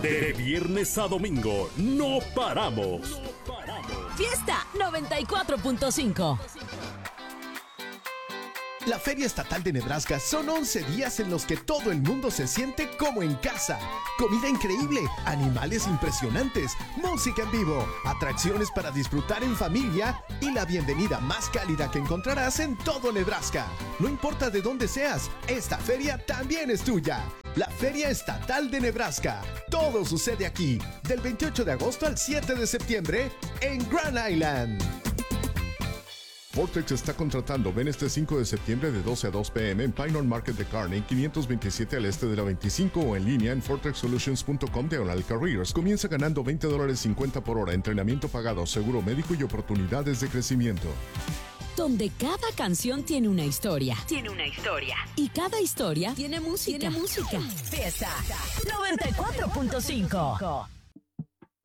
De viernes a domingo, no paramos. Fiesta 94.5. La Feria Estatal de Nebraska son 11 días en los que todo el mundo se siente como en casa. Comida increíble, animales impresionantes, música en vivo, atracciones para disfrutar en familia y la bienvenida más cálida que encontrarás en todo Nebraska. No importa de dónde seas, esta feria también es tuya. La Feria Estatal de Nebraska. Todo sucede aquí, del 28 de agosto al 7 de septiembre en Grand Island. Vortex está contratando. Ven este 5 de septiembre de 12 a 2 p.m. en Pinehorn Market de Kearney, 527 al este de la 25 o en línea en vortexsolutions.com/careers. Comienza ganando $20.50 por hora, entrenamiento pagado, seguro médico y oportunidades de crecimiento. Donde cada canción tiene una historia. Y cada historia tiene música. Fiesta 94.5.